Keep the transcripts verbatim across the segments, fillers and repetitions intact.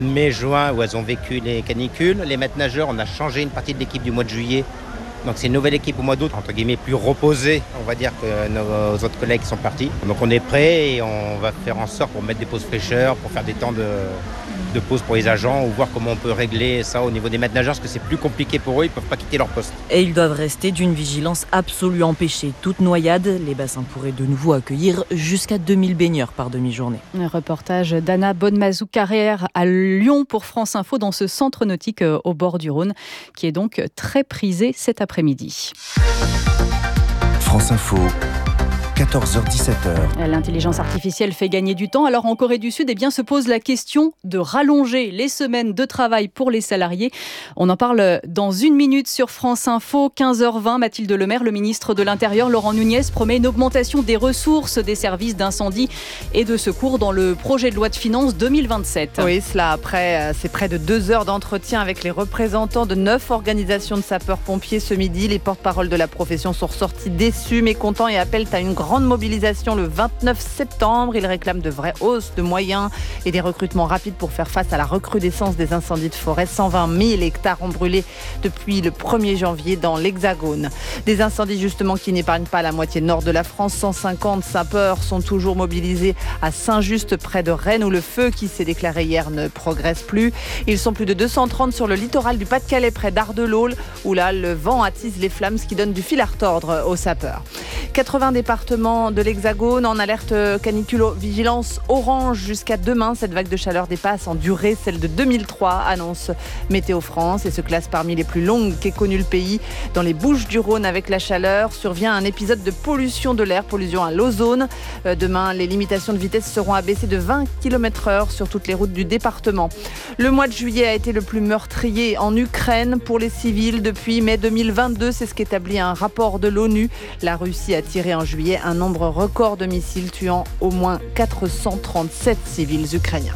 mai, juin, où elles ont vécu les canicules. Les maîtres nageurs, on a changé une partie de l'équipe du mois de juillet. Donc c'est une nouvelle équipe au mois d'août, entre guillemets plus reposée, on va dire, que nos autres collègues qui sont partis. Donc on est prêt et on va faire en sorte pour mettre des pauses fraîcheurs, pour faire des temps de, de pause pour les agents ou voir comment on peut régler ça au niveau des maîtres nageurs, parce que c'est plus compliqué pour eux, ils ne peuvent pas quitter leur poste. Et ils doivent rester d'une vigilance absolue, empêcher toute noyade. Les bassins pourraient de nouveau accueillir jusqu'à deux mille baigneurs par demi-journée. Un reportage d'Anna Bonnemazou-Carrère à Lyon pour France Info dans ce centre nautique au bord du Rhône qui est donc très prisé cet après-midi. Après-midi. France Info, quatorze heures dix-sept heures. L'intelligence artificielle fait gagner du temps. Alors en Corée du Sud, eh bien, se pose la question de rallonger les semaines de travail pour les salariés. On en parle dans une minute sur France Info, quinze heures vingt. Mathilde Lemaire, le ministre de l'Intérieur, Laurent Nunez, promet une augmentation des ressources des services d'incendie et de secours dans le projet de loi de finances deux mille vingt-sept. Oui, cela après, c'est près de deux heures d'entretien avec les représentants de neuf organisations de sapeurs-pompiers ce midi. Les porte-paroles de la profession sont ressortis déçus, mécontents et appellent à une grande mobilisation le vingt-neuf septembre. Ils réclament de vraies hausses de moyens et des recrutements rapides pour faire face à la recrudescence des incendies de forêt. cent vingt mille hectares ont brûlé depuis le premier janvier dans l'Hexagone. Des incendies justement qui n'épargnent pas la moitié nord de la France. cent cinquante sapeurs sont toujours mobilisés à Saint-Just près de Rennes où le feu qui s'est déclaré hier ne progresse plus. Ils sont plus de deux cent trente sur le littoral du Pas-de-Calais près d'Ardelôle où là le vent attise les flammes, ce qui donne du fil à retordre aux sapeurs. quatre-vingts départements de l'Hexagone en alerte canicule-vigilance orange jusqu'à demain. Cette vague de chaleur dépasse en durée celle de deux mille trois, annonce Météo France, et se classe parmi les plus longues qu'ait connu le pays. Dans les Bouches-du-Rhône, avec la chaleur, survient un épisode de pollution de l'air, pollution à l'ozone. Euh, demain, les limitations de vitesse seront abaissées de vingt kilomètres heure sur toutes les routes du département. Le mois de juillet a été le plus meurtrier en Ukraine pour les civils depuis mai deux mille vingt-deux. C'est ce qu'établit un rapport de l'ONU. La Russie a tiré en juillet un nombre record de missiles tuant au moins quatre cent trente-sept civils ukrainiens.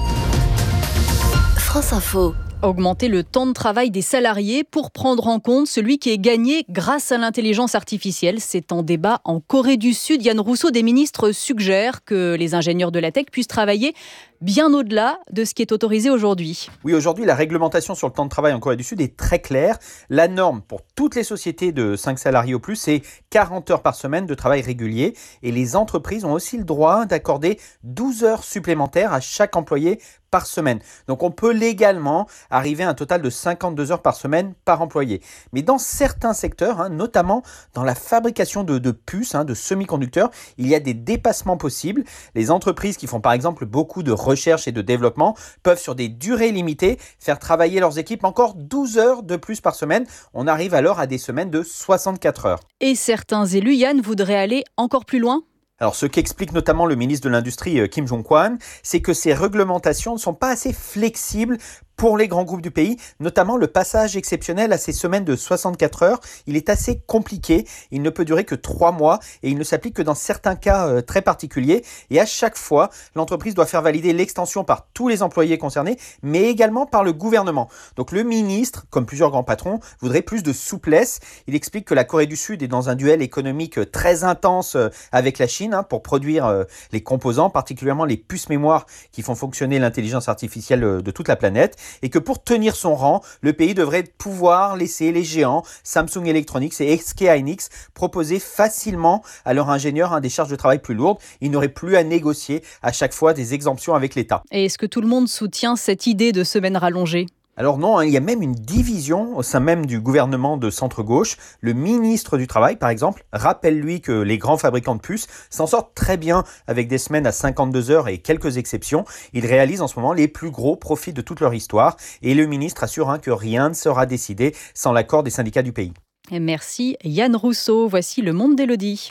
France Info. Augmenter le temps de travail des salariés pour prendre en compte celui qui est gagné grâce à l'intelligence artificielle. C'est en débat en Corée du Sud. Yann Rousseau, des ministres, suggère que les ingénieurs de la tech puissent travailler bien au-delà de ce qui est autorisé aujourd'hui. Oui, aujourd'hui, la réglementation sur le temps de travail en Corée du Sud est très claire. La norme pour toutes les sociétés de cinq salariés au plus, c'est quarante heures par semaine de travail régulier. Et les entreprises ont aussi le droit d'accorder douze heures supplémentaires à chaque employé par semaine. Donc on peut légalement arriver à un total de cinquante-deux heures par semaine par employé. Mais dans certains secteurs, hein, notamment dans la fabrication de, de puces, hein, de semi-conducteurs, il y a des dépassements possibles. Les entreprises qui font par exemple beaucoup de recherche et de développement peuvent sur des durées limitées faire travailler leurs équipes encore douze heures de plus par semaine. On arrive alors à des semaines de soixante-quatre heures. Et certains élus, Yann, voudraient aller encore plus loin ? Alors, ce qu'explique notamment le ministre de l'Industrie, Kim Jong-kwon, c'est que ces réglementations ne sont pas assez flexibles pour les grands groupes du pays, notamment le passage exceptionnel à ces semaines de soixante-quatre heures. Il est assez compliqué, il ne peut durer que trois mois et il ne s'applique que dans certains cas euh, très particuliers. Et à chaque fois, l'entreprise doit faire valider l'extension par tous les employés concernés, mais également par le gouvernement. Donc le ministre, comme plusieurs grands patrons, voudrait plus de souplesse. Il explique que la Corée du Sud est dans un duel économique très intense avec la Chine hein, pour produire euh, les composants, particulièrement les puces mémoire qui font fonctionner l'intelligence artificielle de toute la planète. Et que pour tenir son rang, le pays devrait pouvoir laisser les géants Samsung Electronics et S K Hynix proposer facilement à leurs ingénieurs hein, des charges de travail plus lourdes. Ils n'auraient plus à négocier à chaque fois des exemptions avec l'État. Et est-ce que tout le monde soutient cette idée de semaine rallongée ? Alors non, hein, il y a même une division au sein même du gouvernement de centre-gauche. Le ministre du Travail, par exemple, rappelle lui que les grands fabricants de puces s'en sortent très bien avec des semaines à cinquante-deux heures et quelques exceptions. Ils réalisent en ce moment les plus gros profits de toute leur histoire. Et le ministre assure hein, que rien ne sera décidé sans l'accord des syndicats du pays. Et merci Yann Rousseau. Voici Le Monde d'Élodie.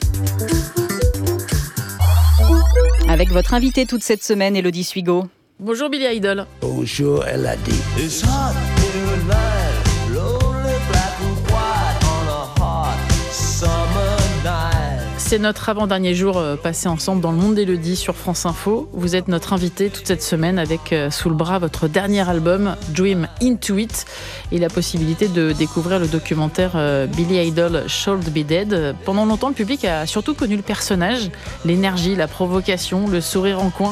Avec votre invitée toute cette semaine, Élodie Suigo. Bonjour Billy Idol. Bonjour L A D. C'est notre avant-dernier jour passé ensemble dans le monde d'Élodie sur France Info. Vous êtes notre invité toute cette semaine avec sous le bras votre dernier album Dream Into It et la possibilité de découvrir le documentaire Billy Idol Should Be Dead. Pendant longtemps, le public a surtout connu le personnage, l'énergie, la provocation, le sourire en coin.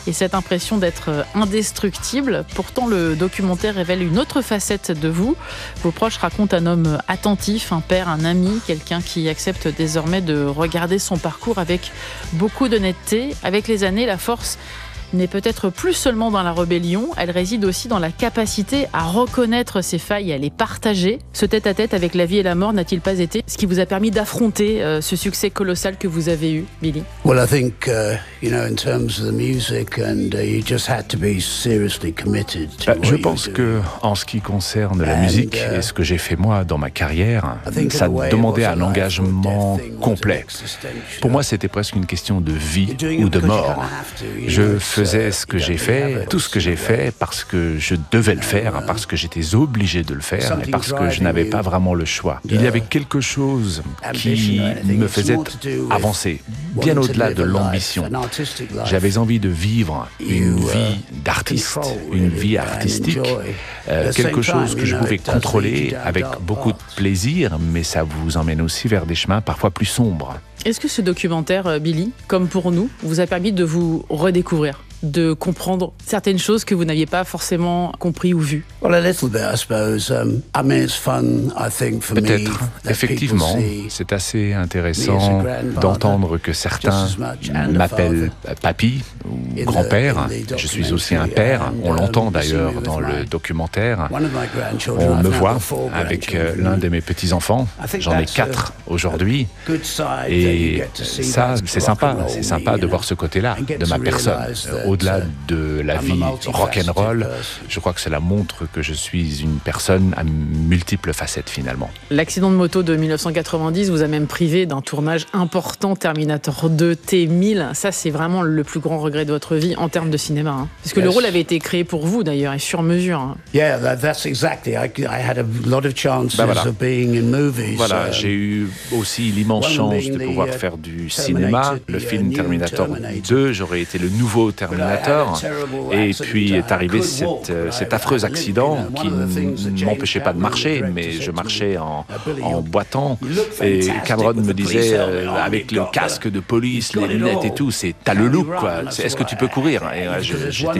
et cette impression d'être indestructible. Pourtant, le documentaire révèle une autre facette de vous. Vos proches racontent un homme attentif, un père, un ami, quelqu'un qui accepte désormais de regarder son parcours avec beaucoup d'honnêteté. Avec les années, la force n'est peut-être plus seulement dans la rébellion, elle réside aussi dans la capacité à reconnaître ses failles et à les partager. Ce tête-à-tête avec la vie et la mort n'a-t-il pas été ce qui vous a permis d'affronter euh, ce succès colossal que vous avez eu, Billy? Well, I think, uh, you know, in terms of the music, and uh, you just had to be seriously committed to bah, what Je you pense were que, doing. en ce qui concerne la And, musique uh, et ce que j'ai fait moi dans ma carrière, I think ça in a way it demandait was a un life or engagement death thing, was an complet. existential. Pour moi, c'était presque une question de vie You're doing it ou de because you mort. kinda have to, you Je know, it's, faisais uh, ce que you j'ai don't really have fait, a tout ce que j'ai fait, parce que je devais le faire, parce que j'étais obligé de le faire, et parce que je n'avais pas vraiment le choix. Il y avait quelque chose qui me faisait avancer, bien au-delà de l'ambition. J'avais envie de vivre une vie d'artiste, une vie artistique, euh, quelque chose que je pouvais contrôler avec beaucoup de plaisir, mais ça vous emmène aussi vers des chemins parfois plus sombres. Est-ce que ce documentaire, Billy, comme pour nous, vous a permis de vous redécouvrir, de comprendre certaines choses que vous n'aviez pas forcément compris ou vues? Well, a little bit, I suppose. Um, I mean, it's fun, I think, for me. Peut-être, that effectivement, people see c'est assez intéressant d'entendre que certains m'appellent papy ou grand-père. Je suis aussi un père, on l'entend d'ailleurs dans le documentaire. one of my grandchildren. On I've me now voit got four avec euh, grandchildren. l'un de mes petits-enfants. J'en ai quatre aujourd'hui. Good side that you Et get to see ça, that c'est rock sympa, and roll c'est me, sympa you de know. voir ce côté-là And get de ma to personne. realize that, Euh, Au-delà uh, de la I'm a vie multifaceted rock'n'roll, person. je crois que cela montre que je suis une personne à multiples facettes finalement. L'accident de moto de mille neuf cent quatre-vingt-dix vous a même privé d'un tournage important, Terminator deux T mille. Ça, c'est vraiment le plus grand regret de votre vie en termes de cinéma. Hein. Parce que Yes. le rôle avait été créé pour vous d'ailleurs et sur mesure. Hein. Yeah, that, that's exactly. I, I had a lot of chances Ben voilà. of being in movies. Voilà, um, j'ai eu aussi l'immense one chance being de the, pouvoir uh, faire du Terminator, cinéma. the, Le uh, film new Terminator Terminator. deux, j'aurais été le nouveau Terminator. Et puis est arrivé cette, cet, cet affreux accident qui ne m'empêchait pas de marcher, mais je marchais en, en boitant. Et Cameron me disait, euh, avec le casque de police, les lunettes et tout, c'est t'as le look, quoi. C'est, est-ce que tu peux courir? Et ouais, je, j'étais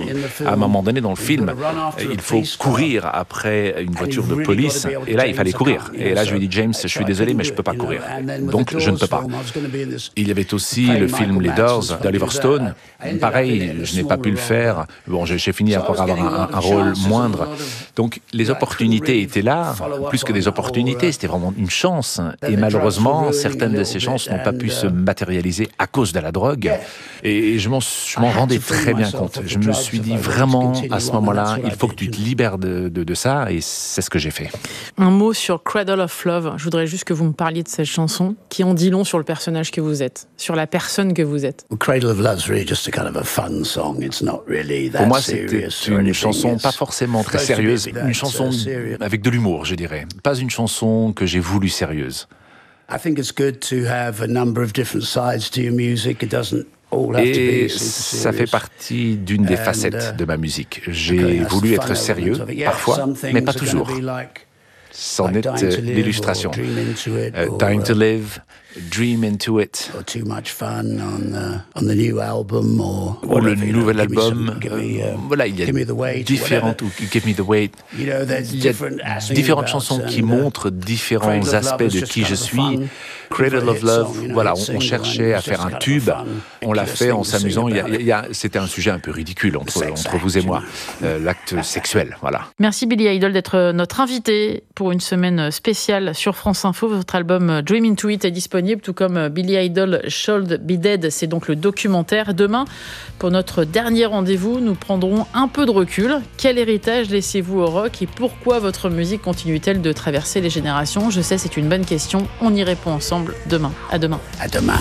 à un moment donné dans le film, il faut courir après une voiture de police. Et là, il fallait courir. Et là, je lui ai dit, James, je suis désolé, mais je ne peux pas courir. Donc, je ne peux pas. Il y avait aussi le film Les Doors d'Oliver Stone. Pareil, je n'ai pas pu le faire. Bon, j'ai, j'ai fini par avoir un, un rôle moindre. Donc, les opportunités étaient là. Plus que des opportunités, c'était vraiment une chance. Et malheureusement, certaines de ces chances n'ont pas pu se matérialiser à cause de la drogue. Et je m'en, je m'en rendais très bien compte. Je me suis dit vraiment, à ce moment-là, il faut que tu te libères de, de, de ça. Et c'est ce que j'ai fait. Un mot sur Cradle of Love. Je voudrais juste que vous me parliez de cette chanson qui en dit long sur le personnage que vous êtes, sur la personne que vous êtes. Cradle of Love's really just a kind of a fun song. It's not really that Pour moi, c'était serious or une anything. chanson It's pas forcément très supposed to be sérieuse, that, une uh, chanson serious. avec de l'humour, je dirais. Pas une chanson que j'ai voulu sérieuse. I think it's good to have a number of different sides to your music. It doesn't all have to Et be super ça fait serious. partie d'une des And, facettes uh, de ma musique. Okay, J'ai that's voulu the être fun sérieux, element of it. Yeah, parfois, some things mais pas are gonna toujours. be like- C'en like est Dying to Live l'illustration. or Dream Into It Euh, or, Dying to uh, Live, Dream Into It. or Too Much Fun on the, on the new album or Ou le whatever, you know, nouvel give me album. some- give me, Euh, um, voilà, il y a Give Me the Weight, différentes, ou Give Me the Weight. You know, there's Il y a different aspects différentes about chansons qui and, uh, montrent différents Cradle of Love aspects was de just qui kind je of a suis. fun, Cradle of hit Love, song, you know, voilà, hit on, on single, cherchait and à it's faire just un kind of tube. fun, On l'a ridiculous fait en thing to sing s'amusant. Il y a- about il y a- c'était un sujet un peu ridicule entre, sex entre vous et act, moi, you euh, l'acte sexuel, voilà. Merci Billy Idol d'être notre invité pour une semaine spéciale sur France Info. Votre album Dream Into It est disponible, tout comme Billy Idol Should Be Dead. C'est donc le documentaire. Demain, pour notre dernier rendez-vous, nous prendrons un peu de recul. Quel héritage laissez-vous au rock et pourquoi votre musique continue-t-elle de traverser les générations? Je sais, c'est une bonne question. On y répond ensemble demain. À demain. À demain.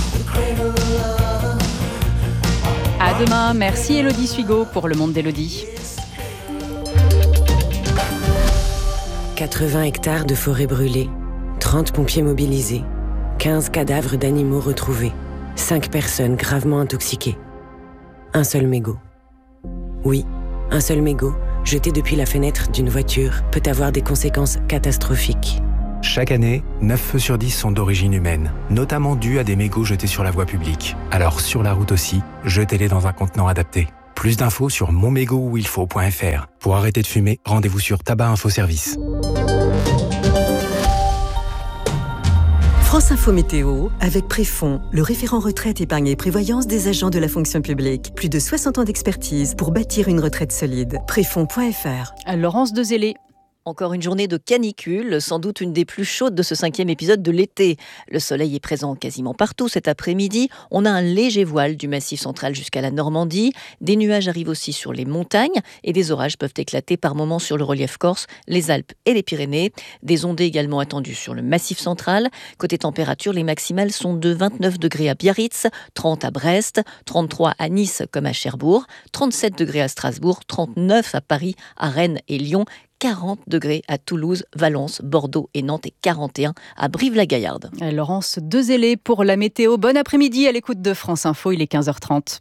À demain. Merci Élodie Suigo pour Le Monde d'Élodie. quatre-vingts hectares de forêt brûlée, trente pompiers mobilisés, quinze cadavres d'animaux retrouvés, cinq personnes gravement intoxiquées. Un seul mégot. Oui, un seul mégot, jeté depuis la fenêtre d'une voiture, peut avoir des conséquences catastrophiques. Chaque année, neuf feux sur dix sont d'origine humaine, notamment dus à des mégots jetés sur la voie publique. Alors sur la route aussi, jetez-les dans un contenant adapté. Plus d'infos sur mon mégot où il faut point f r. Pour arrêter de fumer, rendez-vous sur Tabac Info Service. France Info Météo, avec Préfond, le référent retraite, épargne et prévoyance des agents de la fonction publique. Plus de soixante ans d'expertise pour bâtir une retraite solide. Préfond point f r. Laurence Dezélé. Encore une journée de canicule, sans doute une des plus chaudes de ce cinquième épisode de l'été. Le soleil est présent quasiment partout cet après-midi. On a un léger voile du Massif central jusqu'à la Normandie. Des nuages arrivent aussi sur les montagnes et des orages peuvent éclater par moments sur le relief corse, les Alpes et les Pyrénées. Des ondées également attendues sur le Massif central. Côté température, les maximales sont de vingt-neuf degrés à Biarritz, trente à Brest, trente-trois à Nice comme à Cherbourg, trente-sept degrés à Strasbourg, trente-neuf à Paris, à Rennes et Lyon, quarante degrés à Toulouse, Valence, Bordeaux et Nantes et quarante et un à Brive-la-Gaillarde. Laurence Dezélé pour la météo. Bon après-midi à l'écoute de France Info, il est quinze heures trente.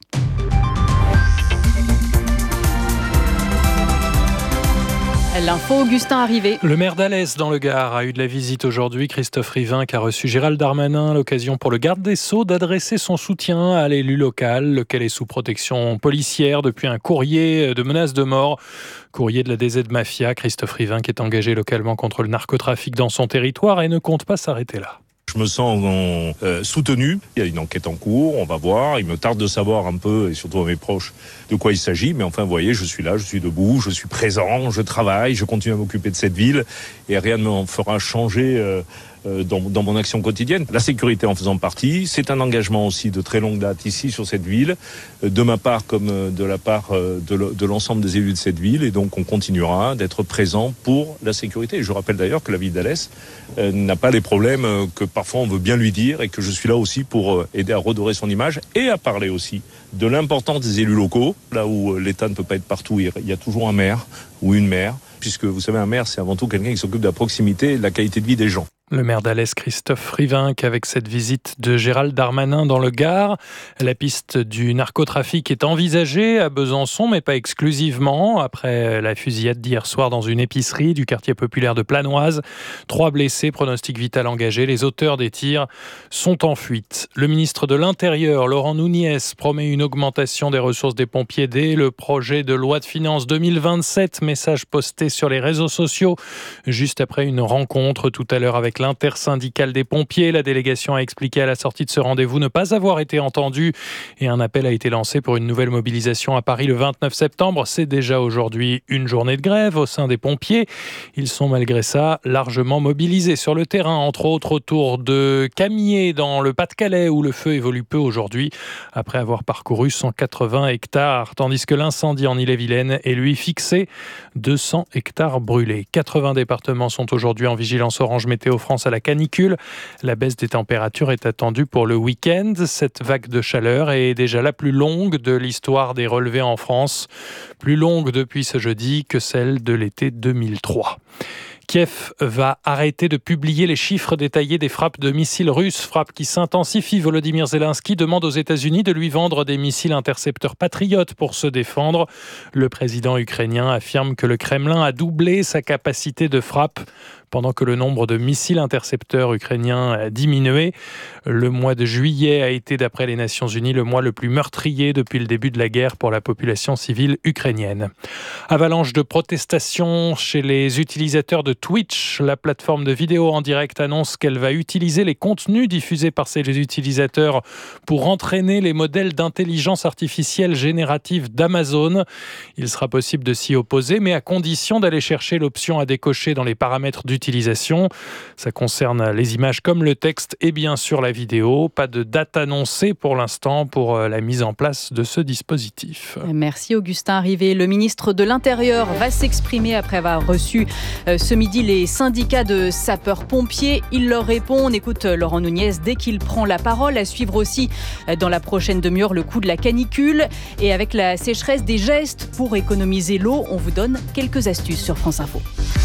L'info, Augustin Arrivé. Le maire d'Alès dans le Gard a eu de la visite aujourd'hui. Christophe Rivin qui a reçu Gérald Darmanin, l'occasion pour le garde des Sceaux d'adresser son soutien à l'élu local, lequel est sous protection policière depuis un courrier de menace de mort. Courrier de la D Z Mafia. Christophe Rivin qui est engagé localement contre le narcotrafic dans son territoire et ne compte pas s'arrêter là. Je me sens euh, soutenu. Il y a une enquête en cours, on va voir. Il me tarde de savoir un peu, et surtout à mes proches, de quoi il s'agit. Mais enfin, vous voyez, je suis là, je suis debout, je suis présent, je travaille, je continue à m'occuper de cette ville. Et rien ne me fera changer euh, euh, dans, dans mon action quotidienne. La sécurité en faisant partie, c'est un engagement aussi de très longue date ici sur cette ville, de ma part comme de la part de, de l'ensemble des élus de cette ville. Et donc, on continuera d'être présent pour la sécurité. Et je rappelle d'ailleurs que la ville d'Alès euh, n'a pas les problèmes euh, que parfois on veut bien lui dire et que je suis là aussi pour aider à redorer son image et à parler aussi de l'importance des élus locaux. Là où l'État ne peut pas être partout, il y a toujours un maire ou une maire, puisque vous savez, un maire, c'est avant tout quelqu'un qui s'occupe de la proximité et de la qualité de vie des gens. Le maire d'Alès, Christophe Rivin, avec cette visite de Gérald Darmanin dans le Gard. La piste du narcotrafic est envisagée à Besançon, mais pas exclusivement. Après la fusillade d'hier soir dans une épicerie du quartier populaire de Planoise, trois blessés, pronostic vital engagé. Les auteurs des tirs sont en fuite. Le ministre de l'Intérieur, Laurent Nunez, promet une augmentation des ressources des pompiers dès le projet de loi de finances deux mille vingt-sept. Message posté sur les réseaux sociaux juste après une rencontre tout à l'heure avec l'intersyndicale des pompiers. La délégation a expliqué à la sortie de ce rendez-vous ne pas avoir été entendue et un appel a été lancé pour une nouvelle mobilisation à Paris le vingt-neuf septembre. C'est déjà aujourd'hui une journée de grève au sein des pompiers. Ils sont malgré ça largement mobilisés sur le terrain, entre autres autour de Camiers dans le Pas-de-Calais où le feu évolue peu aujourd'hui après avoir parcouru cent quatre-vingts hectares, tandis que l'incendie en Ille-et-Vilaine est lui fixé deux cents hectares brûlés. quatre-vingts départements sont aujourd'hui en vigilance orange météo France à la canicule. La baisse des températures est attendue pour le week-end. Cette vague de chaleur est déjà la plus longue de l'histoire des relevés en France, plus longue depuis ce jeudi que celle de l'été deux mille trois. Kiev va arrêter de publier les chiffres détaillés des frappes de missiles russes, frappes qui s'intensifient. Volodymyr Zelensky demande aux États-Unis de lui vendre des missiles intercepteurs patriotes pour se défendre. Le président ukrainien affirme que le Kremlin a doublé sa capacité de frappe pendant que le nombre de missiles intercepteurs ukrainiens a diminué. Le mois de juillet a été, d'après les Nations Unies, le mois le plus meurtrier depuis le début de la guerre pour la population civile ukrainienne. Avalanche de protestations chez les utilisateurs de Twitch. La plateforme de vidéo en direct annonce qu'elle va utiliser les contenus diffusés par ses utilisateurs pour entraîner les modèles d'intelligence artificielle générative d'Amazon. Il sera possible de s'y opposer, mais à condition d'aller chercher l'option à décocher dans les paramètres d'utilisation. Ça concerne les images comme le texte et bien sûr la vidéo. Pas de date annoncée pour l'instant pour la mise en place de ce dispositif. Merci Augustin Arrivé. Le ministre de l'Intérieur va s'exprimer après avoir reçu ce midi les syndicats de sapeurs-pompiers. Il leur répond. On écoute Laurent Nunez dès qu'il prend la parole. À suivre aussi dans la prochaine demi-heure le coup de la canicule. Et avec la sécheresse, des gestes pour économiser l'eau. On vous donne quelques astuces sur France Info.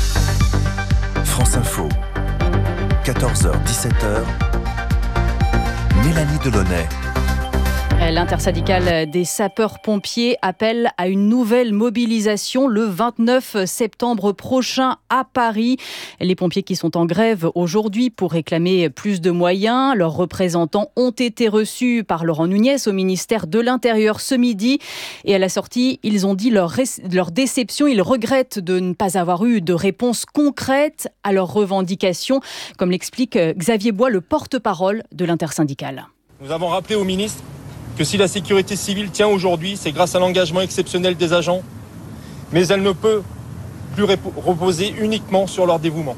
France Info, quatorze heures dix-sept heures, Mélanie Delaunay. L'intersyndicale des sapeurs-pompiers appelle à une nouvelle mobilisation le vingt-neuf septembre prochain à Paris. Les pompiers qui sont en grève aujourd'hui pour réclamer plus de moyens, leurs représentants ont été reçus par Laurent Nunez au ministère de l'Intérieur ce midi. Et à la sortie, ils ont dit leur, leur déception. Ils regrettent de ne pas avoir eu de réponse concrète à leurs revendications, comme l'explique Xavier Bois, le porte-parole de l'intersyndicale. Nous avons rappelé au ministre que si la sécurité civile tient aujourd'hui, c'est grâce à l'engagement exceptionnel des agents, mais elle ne peut plus reposer uniquement sur leur dévouement.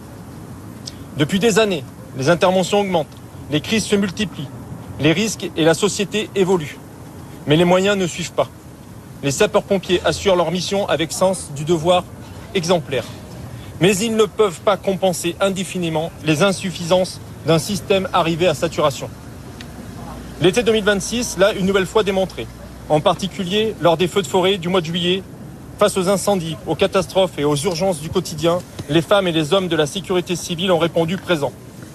Depuis des années, les interventions augmentent, les crises se multiplient, les risques et la société évoluent. Mais les moyens ne suivent pas. Les sapeurs-pompiers assurent leur mission avec sens du devoir exemplaire. Mais ils ne peuvent pas compenser indéfiniment les insuffisances d'un système arrivé à saturation. L'été deux mille vingt-six l'a une nouvelle fois démontré, en particulier lors des feux de forêt du mois de juillet. Face aux incendies, aux catastrophes et aux urgences du quotidien, les femmes et les hommes de la sécurité civile ont répondu présents.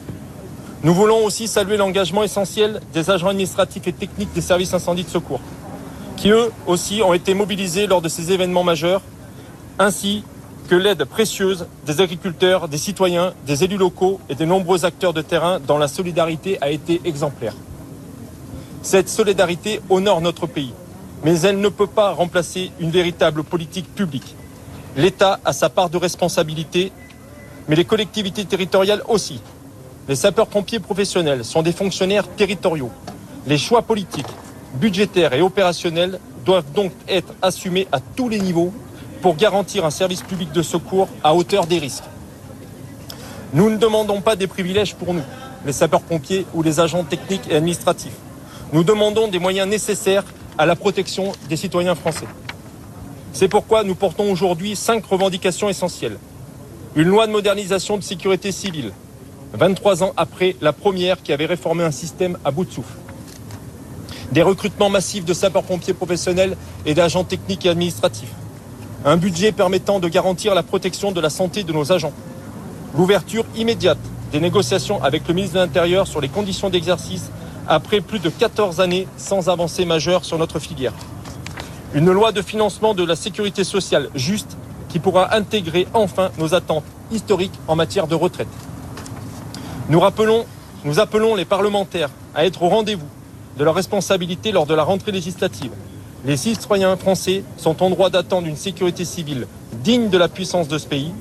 Nous voulons aussi saluer l'engagement essentiel des agents administratifs et techniques des services incendie de secours, qui eux aussi ont été mobilisés lors de ces événements majeurs, ainsi que l'aide précieuse des agriculteurs, des citoyens, des élus locaux et des nombreux acteurs de terrain dont la solidarité a été exemplaire. Cette solidarité honore notre pays, mais elle ne peut pas remplacer une véritable politique publique. L'État a sa part de responsabilité, mais les collectivités territoriales aussi. Les sapeurs-pompiers professionnels sont des fonctionnaires territoriaux. Les choix politiques, budgétaires et opérationnels doivent donc être assumés à tous les niveaux pour garantir un service public de secours à hauteur des risques. Nous ne demandons pas des privilèges pour nous, les sapeurs-pompiers ou les agents techniques et administratifs. Nous demandons des moyens nécessaires à la protection des citoyens français. C'est pourquoi nous portons aujourd'hui cinq revendications essentielles. Une loi de modernisation de sécurité civile, vingt-trois ans après la première qui avait réformé un système à bout de souffle. Des recrutements massifs de sapeurs-pompiers professionnels et d'agents techniques et administratifs. Un budget permettant de garantir la protection de la santé de nos agents. L'ouverture immédiate des négociations avec le ministre de l'Intérieur sur les conditions d'exercice après plus de quatorze années sans avancée majeure sur notre filière. Une loi de financement de la sécurité sociale juste qui pourra intégrer enfin nos attentes historiques en matière de retraite. Nous rappelons, nous appelons les parlementaires à être au rendez-vous de leurs responsabilités lors de la rentrée législative. Les citoyens français sont en droit d'attendre une sécurité civile digne de la puissance de ce pays.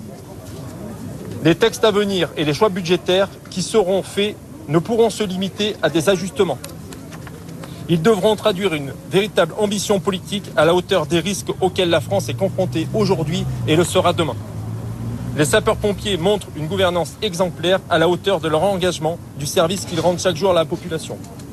Les textes à venir et les choix budgétaires qui seront faits ne pourront se limiter à des ajustements. Ils devront traduire une véritable ambition politique à la hauteur des risques auxquels la France est confrontée aujourd'hui et le sera demain. Les sapeurs-pompiers montrent une gouvernance exemplaire à la hauteur de leur engagement, du service qu'ils rendent chaque jour à la population.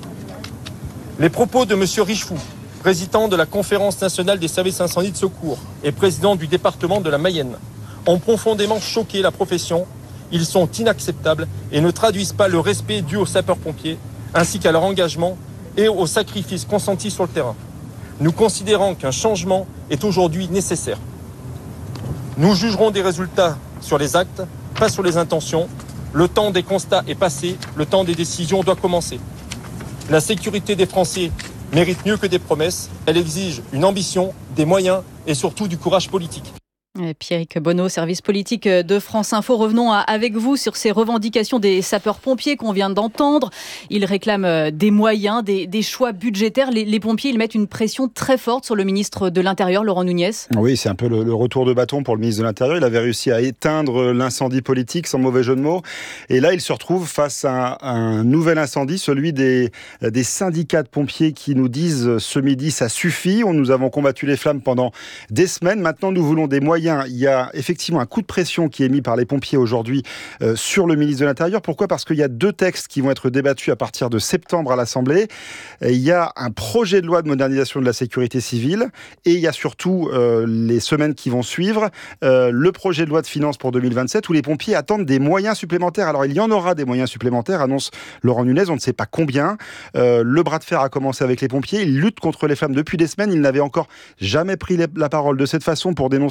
Les propos de M. Richefou, président de la Conférence nationale des services incendie de secours et président du département de la Mayenne, ont profondément choqué la profession. Ils sont inacceptables et ne traduisent pas le respect dû aux sapeurs-pompiers, ainsi qu'à leur engagement et aux sacrifices consentis sur le terrain. Nous considérons qu'un changement est aujourd'hui nécessaire. Nous jugerons des résultats sur les actes, pas sur les intentions. Le temps des constats est passé, le temps des décisions doit commencer. La sécurité des Français mérite mieux que des promesses. Elle exige une ambition, des moyens et surtout du courage politique. Pierrick Bonneau, service politique de France Info. Revenons à, avec vous sur ces revendications des sapeurs-pompiers qu'on vient d'entendre. Ils réclament des moyens, des, des choix budgétaires. Les, les pompiers, ils mettent une pression très forte sur le ministre de l'Intérieur, Laurent Nunez. Oui, c'est un peu le, le retour de bâton pour le ministre de l'Intérieur. Il avait réussi à éteindre l'incendie politique, sans mauvais jeu de mots. Et là, il se retrouve face à, à un nouvel incendie, celui des, des syndicats de pompiers qui nous disent ce midi, ça suffit. Nous avons combattu les flammes pendant des semaines. Maintenant, nous voulons des moyens. Il y a effectivement un coup de pression qui est mis par les pompiers aujourd'hui euh, sur le ministre de l'Intérieur. Pourquoi ? Parce qu'il y a deux textes qui vont être débattus à partir de septembre à l'Assemblée. Et il y a un projet de loi de modernisation de la sécurité civile et il y a surtout euh, les semaines qui vont suivre euh, le projet de loi de finances pour deux mille vingt-sept où les pompiers attendent des moyens supplémentaires. Alors il y en aura des moyens supplémentaires, annonce Laurent Nunez, on ne sait pas combien. Euh, le bras de fer a commencé avec les pompiers. Ils luttent contre les flammes depuis des semaines. Ils n'avaient encore jamais pris la parole de cette façon pour dénoncer finalement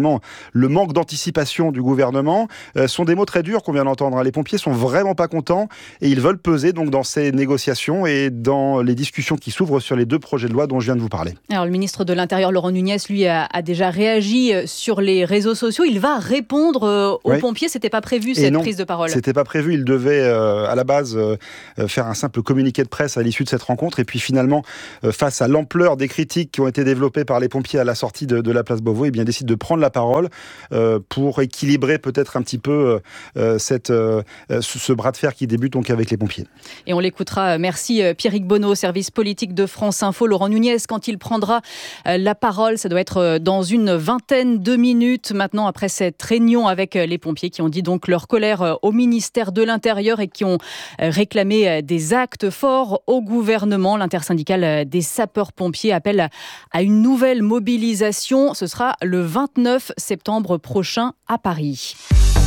finalement le manque d'anticipation du gouvernement, euh, sont des mots très durs qu'on vient d'entendre. Les pompiers sont vraiment pas contents et ils veulent peser donc dans ces négociations et dans les discussions qui s'ouvrent sur les deux projets de loi dont je viens de vous parler. Alors le ministre de l'Intérieur Laurent Nunez, lui, a, a déjà réagi sur les réseaux sociaux. Il va répondre euh, aux oui. pompiers. C'était pas prévu cette non, prise de parole. C'était pas prévu. Il devait euh, à la base euh, faire un simple communiqué de presse à l'issue de cette rencontre. Et puis finalement, euh, face à l'ampleur des critiques qui ont été développées par les pompiers à la sortie de, de la place Beauvau, eh bien décide de prendre la parole euh, pour équilibrer peut-être un petit peu euh, cette, euh, ce bras de fer qui débute donc avec les pompiers. Et on l'écoutera. Merci Pierrick Bonneau, service politique de France Info. Laurent Nunez, quand il prendra la parole, ça doit être dans une vingtaine de minutes maintenant après cette réunion avec les pompiers qui ont dit donc leur colère au ministère de l'Intérieur et qui ont réclamé des actes forts au gouvernement. L'intersyndicale des sapeurs-pompiers appelle à une nouvelle mobilisation. Ce sera le vingt-neuf septembre prochain à Paris.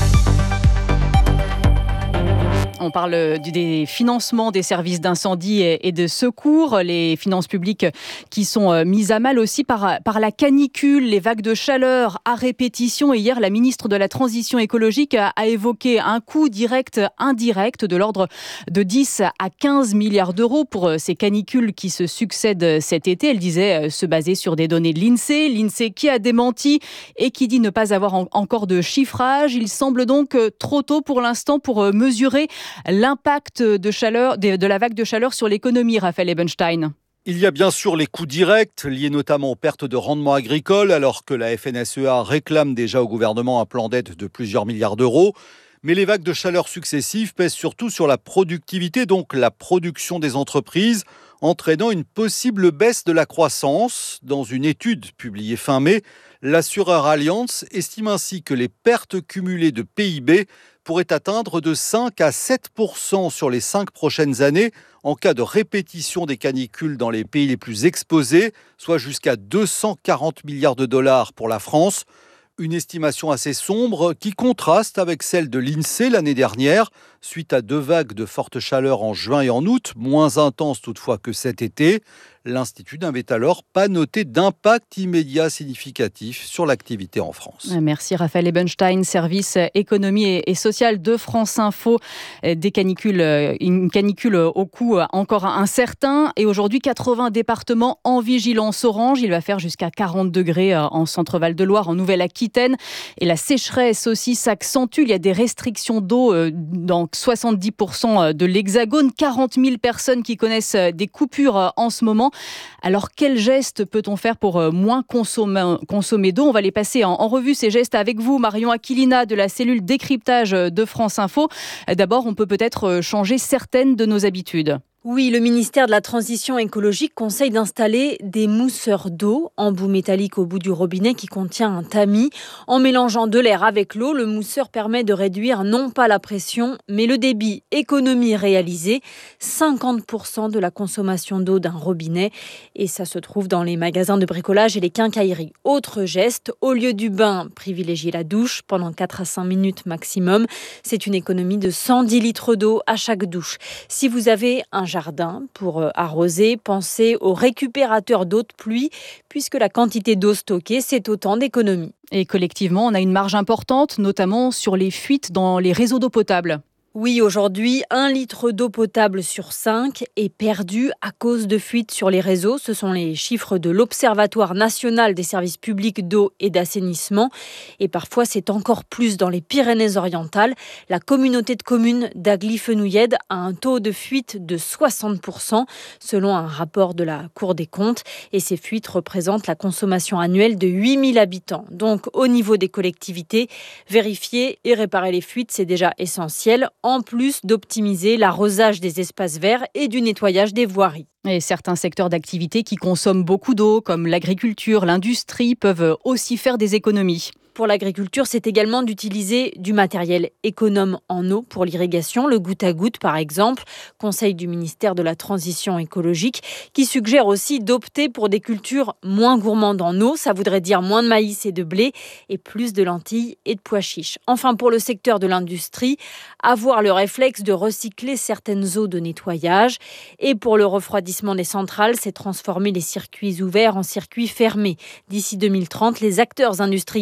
On parle des financements des services d'incendie et de secours, les finances publiques qui sont mises à mal aussi par, par la canicule, les vagues de chaleur à répétition. Et hier, la ministre de la Transition écologique a, a évoqué un coût direct, indirect de l'ordre de dix à quinze milliards d'euros pour ces canicules qui se succèdent cet été. Elle disait se baser sur des données de l'INSEE, l'INSEE qui a démenti et qui dit ne pas avoir en, encore de chiffrage. Il semble donc trop tôt pour l'instant pour mesurer l'impact de, chaleur, de, de la vague de chaleur sur l'économie, Raphaël Ebenstein. Il y a bien sûr les coûts directs, liés notamment aux pertes de rendement agricole, alors que la F N S E A réclame déjà au gouvernement un plan d'aide de plusieurs milliards d'euros. Mais les vagues de chaleur successives pèsent surtout sur la productivité, donc la production des entreprises, entraînant une possible baisse de la croissance. Dans une étude publiée fin mai, l'assureur Allianz estime ainsi que les pertes cumulées de P I B pourrait atteindre de cinq à sept pour cent sur les cinq prochaines années en cas de répétition des canicules dans les pays les plus exposés, soit jusqu'à deux cent quarante milliards de dollars pour la France. Une estimation assez sombre qui contraste avec celle de l'INSEE l'année dernière, suite à deux vagues de forte chaleur en juin et en août, moins intenses toutefois que cet été. L'Institut n'avait alors pas noté d'impact immédiat significatif sur l'activité en France. Merci Raphaël Ebenstein, service économie et social de France Info. Des canicules, une canicule au coût encore incertain. Et aujourd'hui, quatre-vingts départements en vigilance orange. Il va faire jusqu'à quarante degrés en Centre-Val de Loire, en Nouvelle-Aquitaine. Et la sécheresse aussi s'accentue. Il y a des restrictions d'eau dans soixante-dix pour cent de l'Hexagone. quarante mille personnes qui connaissent des coupures en ce moment. Alors, quels gestes peut-on faire pour moins consommer, consommer d'eau ? On va les passer en, en revue, ces gestes, avec vous, Marion Aquilina, de la cellule décryptage de France Info. D'abord, on peut peut-être changer certaines de nos habitudes. Oui, le ministère de la Transition écologique conseille d'installer des mousseurs d'eau, embout métallique au bout du robinet qui contient un tamis. En mélangeant de l'air avec l'eau, le mousseur permet de réduire non pas la pression, mais le débit. Économie réalisée, cinquante pour cent de la consommation d'eau d'un robinet. Et ça se trouve dans les magasins de bricolage et les quincailleries. Autre geste, au lieu du bain, privilégiez la douche pendant quatre à cinq minutes maximum. C'est une économie de cent dix litres d'eau à chaque douche. Si vous avez un jardin pour arroser, pensez au récupérateur d'eau de pluie, puisque la quantité d'eau stockée, c'est autant d'économies. Et collectivement, on a une marge importante, notamment sur les fuites dans les réseaux d'eau potable. Oui, aujourd'hui, un litre d'eau potable sur cinq est perdu à cause de fuites sur les réseaux. Ce sont les chiffres de l'Observatoire national des services publics d'eau et d'assainissement. Et parfois, c'est encore plus dans les Pyrénées-Orientales. La communauté de communes d'Agly-Fenouillède a un taux de fuite de soixante pour cent, selon un rapport de la Cour des comptes. Et ces fuites représentent la consommation annuelle de huit mille habitants. Donc, au niveau des collectivités, vérifier et réparer les fuites, c'est déjà essentiel, en plus d'optimiser l'arrosage des espaces verts et du nettoyage des voiries. Et certains secteurs d'activité qui consomment beaucoup d'eau, comme l'agriculture, l'industrie, peuvent aussi faire des économies. Pour l'agriculture, c'est également d'utiliser du matériel économe en eau pour l'irrigation, le goutte à goutte par exemple. Conseil du ministère de la Transition écologique qui suggère aussi d'opter pour des cultures moins gourmandes en eau. Ça voudrait dire moins de maïs et de blé et plus de lentilles et de pois chiches. Enfin, pour le secteur de l'industrie, avoir le réflexe de recycler certaines eaux de nettoyage. Et pour le refroidissement des centrales, c'est transformer les circuits ouverts en circuits fermés. D'ici deux mille trente, les acteurs industriels se mobilisent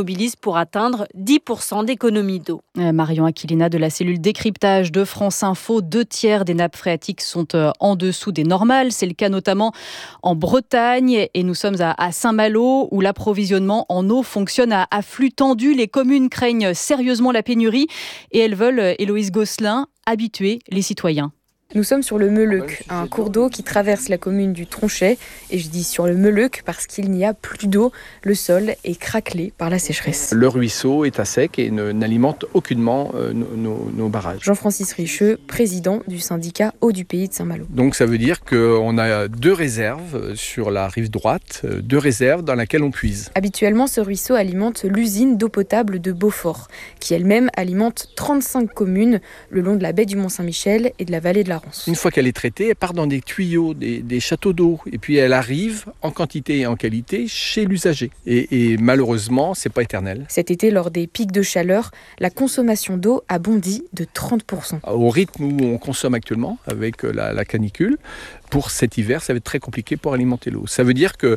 mobilisent pour atteindre dix pour cent d'économie d'eau. Marion Aquilina de la cellule décryptage de France Info. Deux tiers des nappes phréatiques sont en dessous des normales. C'est le cas notamment en Bretagne et nous sommes à Saint-Malo où l'approvisionnement en eau fonctionne à, à flux tendu. Les communes craignent sérieusement la pénurie et elles veulent, Héloïse Gosselin, habituer les citoyens. Nous sommes sur le Meleuc, un cours d'eau qui traverse la commune du Tronchet. Et je dis sur le Meleuc parce qu'il n'y a plus d'eau. Le sol est craquelé par la sécheresse. Le ruisseau est à sec et ne, n'alimente aucunement euh, nos, nos, nos barrages. Jean-Francis Richeux, président du syndicat Eau du Pays de Saint-Malo. Donc ça veut dire qu'on a deux réserves sur la rive droite, deux réserves dans lesquelles on puise. Habituellement, ce ruisseau alimente l'usine d'eau potable de Beaufort, qui elle-même alimente trente-cinq communes le long de la baie du Mont-Saint-Michel et de la vallée de la Une fois qu'elle est traitée, elle part dans des tuyaux, des, des châteaux d'eau, et puis elle arrive en quantité et en qualité chez l'usager. Et, et malheureusement, c'est pas éternel. Cet été, lors des pics de chaleur, la consommation d'eau a bondi de trente pour cent. Au rythme où on consomme actuellement, avec la, la canicule, pour cet hiver, ça va être très compliqué pour alimenter l'eau. Ça veut dire que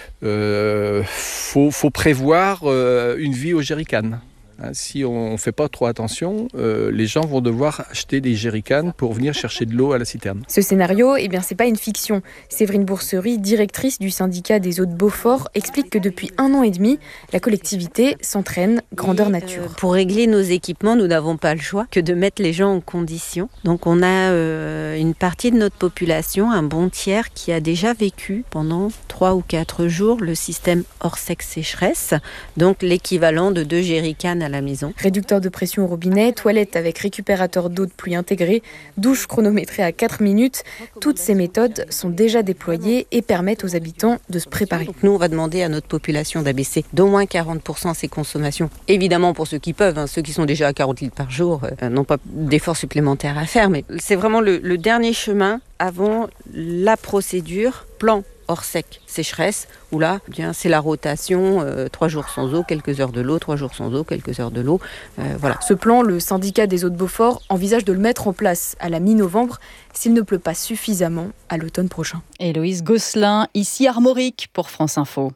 euh, faut, faut prévoir euh, une vie au jerrycan. Si on ne fait pas trop attention, euh, les gens vont devoir acheter des jerrycans pour venir chercher de l'eau à la citerne. Ce scénario, eh bien, c'est pas une fiction. Séverine Bourserie, directrice du syndicat des eaux de Beaufort, explique que depuis un an et demi, la collectivité s'entraîne grandeur nature. Euh, pour régler nos équipements, nous n'avons pas le choix que de mettre les gens en condition. Donc on a euh, une partie de notre population, un bon tiers, qui a déjà vécu pendant trois ou quatre jours le système Orsec sécheresse, donc l'équivalent de deux jerrycans à la maison. Réducteur de pression au robinet, toilette avec récupérateur d'eau de pluie intégré, douche chronométrée à quatre minutes. Toutes ces méthodes sont déjà déployées et permettent aux habitants de se préparer. Donc nous, on va demander à notre population d'abaisser d'au moins quarante pour cent ses consommations. Évidemment, pour ceux qui peuvent, hein, ceux qui sont déjà à quarante litres par jour euh, n'ont pas d'efforts supplémentaires à faire, mais c'est vraiment le, le dernier chemin avant la procédure plan Orsec sécheresse, où là, bien, c'est la rotation, euh, trois jours sans eau, quelques heures de l'eau, trois jours sans eau, quelques heures de l'eau. Euh, voilà. Ce plan, le syndicat des eaux de Beaufort envisage de le mettre en place à la mi-novembre s'il ne pleut pas suffisamment à l'automne prochain. Héloïse Gosselin, ici Armorique pour France Info.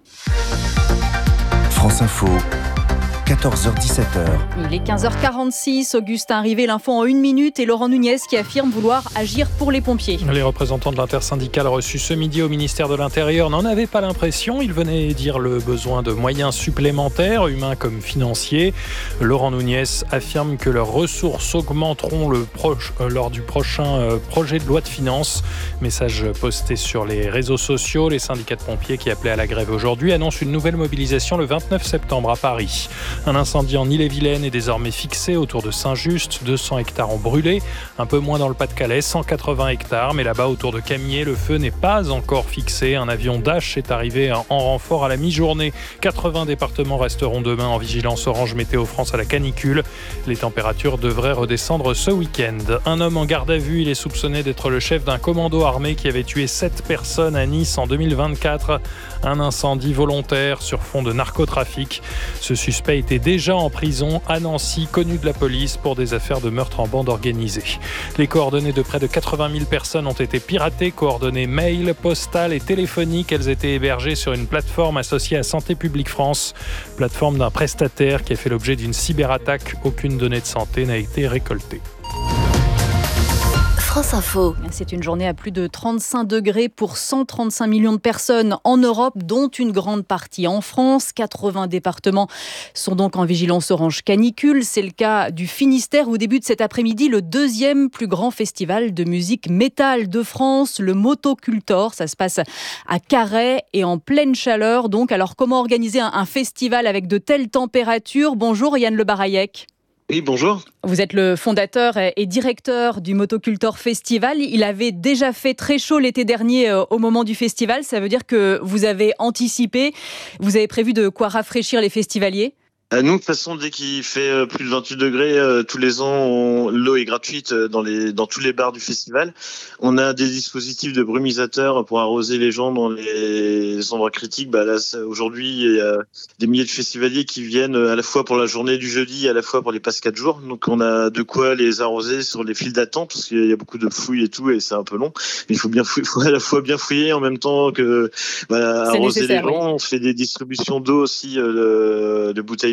France Info. quatorze heures dix-sept heures. Il est quinze heures quarante-six, Augustin Rivet, l'info en une minute et Laurent Nunez qui affirme vouloir agir pour les pompiers. Les représentants de l'intersyndicale reçus ce midi au ministère de l'Intérieur n'en avaient pas l'impression. Ils venaient dire le besoin de moyens supplémentaires, humains comme financiers. Laurent Nunez affirme que leurs ressources augmenteront le proche, euh, lors du prochain euh, projet de loi de finances. Message posté sur les réseaux sociaux. Les syndicats de pompiers qui appelaient à la grève aujourd'hui annoncent une nouvelle mobilisation le vingt-neuf septembre à Paris. Un incendie en Ille-et-Vilaine est désormais fixé autour de Saint-Just. deux cents hectares ont brûlé. Un peu moins dans le Pas-de-Calais, cent quatre-vingts hectares. Mais là-bas, autour de Camiers, le feu n'est pas encore fixé. Un avion Dash est arrivé en renfort à la mi-journée. quatre-vingts départements resteront demain en vigilance orange météo France à la canicule. Les températures devraient redescendre ce week-end. Un homme en garde à vue, il est soupçonné d'être le chef d'un commando armé qui avait tué sept personnes à Nice en deux mille vingt-quatre. Un incendie volontaire sur fond de narcotrafic. Ce suspect était déjà en prison à Nancy, connu de la police pour des affaires de meurtre en bande organisée. Les coordonnées de près de quatre-vingt mille personnes ont été piratées, coordonnées mail, postales et téléphoniques. Elles étaient hébergées sur une plateforme associée à Santé publique France, plateforme d'un prestataire qui a fait l'objet d'une cyberattaque. Aucune donnée de santé n'a été récoltée. France Info. C'est une journée à plus de trente-cinq degrés pour cent trente-cinq millions de personnes en Europe, dont une grande partie en France. quatre-vingts départements sont donc en vigilance orange canicule. C'est le cas du Finistère où débute cet après-midi le deuxième plus grand festival de musique métal de France, le Motocultor. Ça se passe à Carhaix et en pleine chaleur. Donc, alors comment organiser un, un festival avec de telles températures? Bonjour Yann Le Barayec. Oui, bonjour. Vous êtes le fondateur et directeur du Motocultor Festival. Il avait déjà fait très chaud l'été dernier au moment du festival. Ça veut dire que vous avez anticipé, vous avez prévu de quoi rafraîchir les festivaliers? Nous, de toute façon, dès qu'il fait plus de vingt-huit degrés, euh, tous les ans, on, l'eau est gratuite dans, les, dans tous les bars du festival. On a des dispositifs de brumisateurs pour arroser les gens dans les endroits critiques. Bah, là, aujourd'hui, il y a des milliers de festivaliers qui viennent à la fois pour la journée du jeudi, à la fois pour les passes quatre jours. Donc, on a de quoi les arroser sur les files d'attente, parce qu'il y a beaucoup de fouilles et tout, et c'est un peu long. Il faut bien fouiller, il faut à la fois bien fouiller en même temps que bah, arroser les gens. Oui. On fait des distributions d'eau aussi, euh, de bouteilles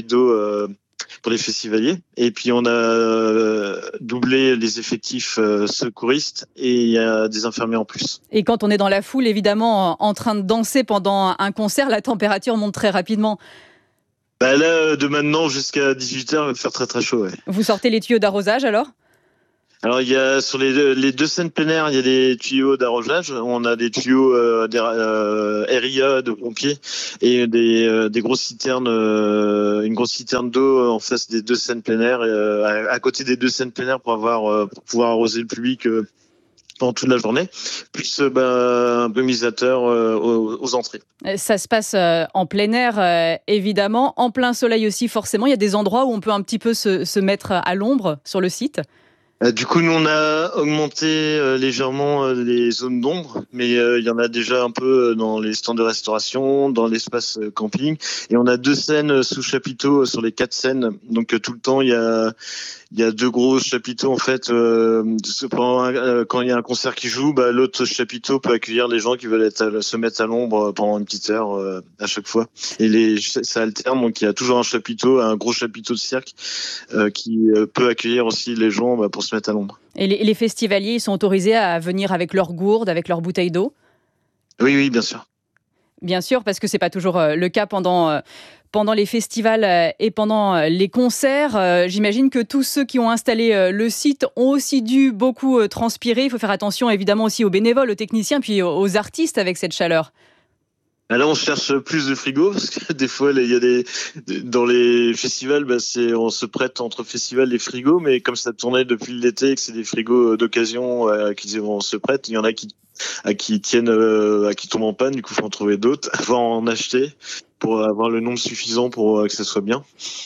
d'eau euh, pour les festivaliers. Et puis on a euh, doublé les effectifs euh, secouristes et il y a des infirmiers en plus. Et quand on est dans la foule, évidemment, en train de danser pendant un concert, la température monte très rapidement. Bah là, de maintenant jusqu'à dix-huit heures, il va faire très très chaud. Ouais. Vous sortez les tuyaux d'arrosage alors ? Alors, il y a, sur les deux, les deux scènes plein air, il y a des tuyaux d'arrosage. On a des tuyaux euh, des, euh, R I A de pompiers et des, euh, des grosses citernes, euh, une grosse citerne d'eau en face des deux scènes plein air, euh, à, à côté des deux scènes plein air pour avoir, euh, pour pouvoir arroser le public euh, pendant toute la journée. Plus euh, bah, un brumisateur euh, aux, aux entrées. Ça se passe euh, en plein air, euh, évidemment. En plein soleil aussi, forcément. Il y a des endroits où on peut un petit peu se, se mettre à l'ombre sur le site. Du coup, nous, on a augmenté euh, légèrement euh, les zones d'ombre, mais euh, il y en a déjà un peu dans les stands de restauration, dans l'espace euh, camping. Et on a deux scènes sous chapiteau euh, sur les quatre scènes. Donc, euh, tout le temps, il y a, il y a deux gros chapiteaux, en fait. Euh, pendant un, euh, quand il y a un concert qui joue, bah, l'autre chapiteau peut accueillir les gens qui veulent être à, se mettre à l'ombre pendant une petite heure euh, à chaque fois. Et les, ça alterne, donc il y a toujours un chapiteau, un gros chapiteau de cirque euh, qui euh, peut accueillir aussi les gens bah, pour se mettre à l'ombre. Et les, les festivaliers, ils sont autorisés à venir avec leurs gourdes, avec leurs bouteilles d'eau ? Oui, oui, bien sûr. Bien sûr, parce que c'est pas toujours le cas pendant, pendant les festivals et pendant les concerts. J'imagine que tous ceux qui ont installé le site ont aussi dû beaucoup transpirer. Il faut faire attention évidemment aussi aux bénévoles, aux techniciens, puis aux artistes avec cette chaleur. Là, on cherche plus de frigos parce que des fois, il y a des dans les festivals, bah, c'est on se prête entre festivals les frigos, mais comme ça tournait depuis l'été et que c'est des frigos d'occasion à qui on se prête, il y en a qui à qui tiennent à qui tombent en panne, du coup, faut en trouver d'autres, faut en acheter pour avoir le nombre suffisant pour que ça soit bien.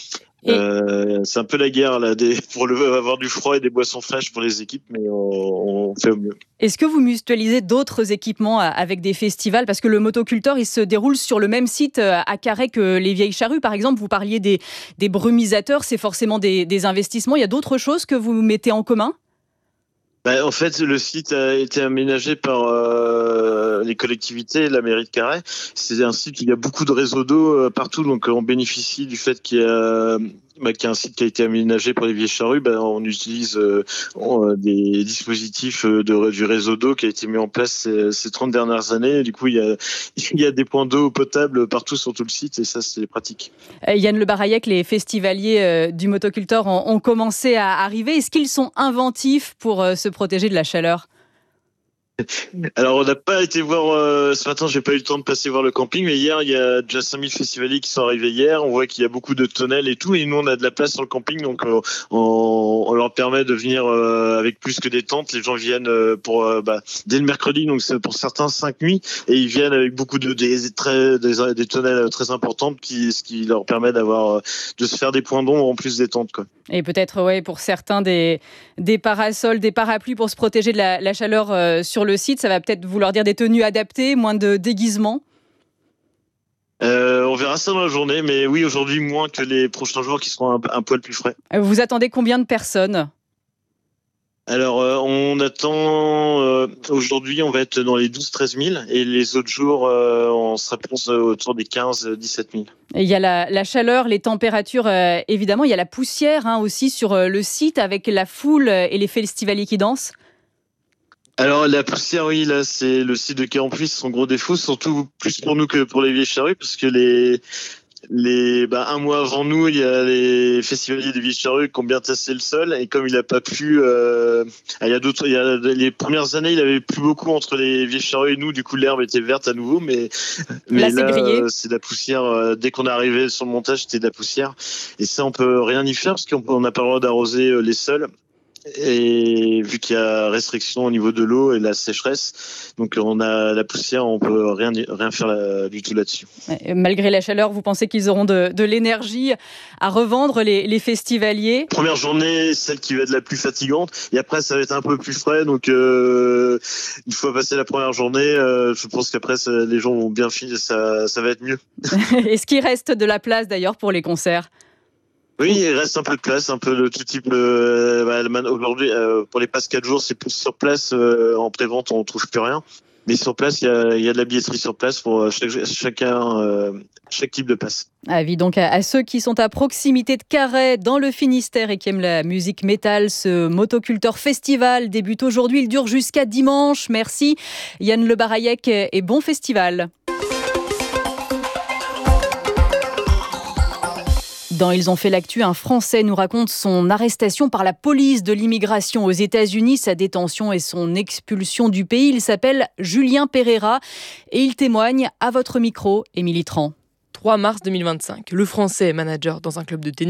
Euh, c'est un peu la guerre là, des, pour le, avoir du froid et des boissons fraîches pour les équipes, mais on, on fait au mieux. Est-ce que vous mutualisez d'autres équipements avec des festivals ? Parce que le motoculteur, il se déroule sur le même site à Carhaix que les Vieilles Charrues, par exemple. Vous parliez des, des brumisateurs, c'est forcément des, des investissements. Il y a d'autres choses que vous mettez en commun ? Bah, en fait, le site a été aménagé par euh, les collectivités, la mairie de Carhaix. C'est un site où il y a beaucoup de réseaux d'eau euh, partout, donc on bénéficie du fait qu'il y a, bah, qu'il y a un site qui a été aménagé pour les Vieilles Charrues. Bah, on utilise euh, on, des dispositifs de, du réseau d'eau qui a été mis en place ces, ces trente dernières années. Et du coup, il y a, il y a des points d'eau potables partout sur tout le site, et ça, c'est pratique. Euh, Yann Le Barayec, les festivaliers euh, du motoculteur ont, ont commencé à arriver. Est-ce qu'ils sont inventifs pour euh, se protéger de la chaleur ? Alors, on n'a pas été voir euh, ce matin, j'ai pas eu le temps de passer voir le camping, mais hier, il y a déjà cinq mille festivaliers qui sont arrivés hier. On voit qu'il y a beaucoup de tonnelles et tout, et nous, on a de la place sur le camping, donc euh, on, on leur permet de venir euh, avec plus que des tentes. Les gens viennent euh, pour euh, bah, dès le mercredi, donc c'est pour certains cinq nuits, et ils viennent avec beaucoup de des, très, des, des tonnelles très importantes, qui, ce qui leur permet d'avoir de se faire des points d'ombre en plus des tentes, quoi. Et peut-être, ouais, pour certains, des, des parasols, des parapluies pour se protéger de la, la chaleur euh, sur le site. Ça va peut-être vouloir dire des tenues adaptées, moins de déguisements. Euh, on verra ça dans la journée, mais oui, aujourd'hui, moins que les prochains jours qui seront un, un poil plus frais. Vous attendez combien de personnes ? Alors, euh, on attend, euh, aujourd'hui, on va être dans les douze à treize mille, et les autres jours, euh, on sera plus autour des quinze à dix-sept mille. Et il y a la, la chaleur, les températures, euh, évidemment. Il y a la poussière hein, aussi sur euh, le site, avec la foule et les festivaliers qui dansent. Alors, la poussière, oui, là, c'est le site de Caen-Puy, son gros défaut, surtout plus pour nous que pour les Vieilles Charrues, parce que les... Les, bah, un mois avant nous, il y a les festivaliers des Vieilles Charrues qui ont bien tassé le sol, et comme il n'a pas plu, euh, il y a d'autres, il y a les premières années, il avait plu beaucoup entre les Vieilles Charrues et nous, du coup l'herbe était verte à nouveau, mais mais là, là c'est, c'est de la poussière. Dès qu'on est arrivé sur le montage, c'était de la poussière, et ça on peut rien y faire parce qu'on n'a pas le droit d'arroser les sols. Et vu qu'il y a restriction au niveau de l'eau et la sécheresse, donc on a la poussière, on peut rien rien faire là, du tout là-dessus. Malgré la chaleur, vous pensez qu'ils auront de, de l'énergie à revendre, les, les festivaliers ? Première journée, celle qui va être la plus fatigante, et après ça va être un peu plus frais. Donc euh, une fois passé la première journée, euh, je pense qu'après ça, les gens vont bien finir, ça ça va être mieux. Est-ce qu'il reste de la place d'ailleurs pour les concerts ? Oui, il reste un peu de place, un peu de tout type. Euh, bah, aujourd'hui, euh, pour les passes quatre jours, c'est plus sur place. Euh, en pré-vente, on trouve plus rien. Mais sur place, il y a, il y a de la billetterie sur place pour chaque, chacun, euh, chaque type de passe. Avis donc à, à ceux qui sont à proximité de Carhaix, dans le Finistère, et qui aiment la musique métal. Ce Motoculteur Festival débute aujourd'hui. Il dure jusqu'à dimanche. Merci Yann Le Barayec et bon festival. Dans Ils ont fait l'actu, un Français nous raconte son arrestation par la police de l'immigration aux États-Unis, sa détention et son expulsion du pays. Il s'appelle Julien Pereira et il témoigne à votre micro, Émilie Tran. trois mars deux mille vingt-cinq, le Français est manager dans un club de tennis.